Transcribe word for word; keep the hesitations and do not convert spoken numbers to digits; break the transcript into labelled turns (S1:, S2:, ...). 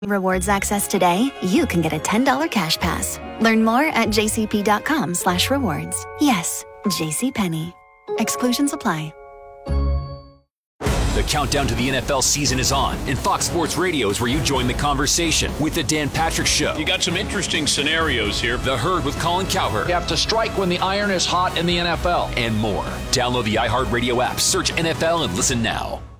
S1: Rewards access today, you can get a ten dollars cash pass. Learn more at jcp.com slash rewards. Yes, JCPenney. Exclusions apply.
S2: The countdown to the N F L season is on, and Fox Sports Radio is where you join the conversation with The Dan Patrick Show.
S3: You got some interesting scenarios here.
S2: The Herd with Colin Cowherd.
S4: You have to strike when the iron is hot in the N F L.
S2: And more. Download the iHeartRadio app, search N F L, and listen now.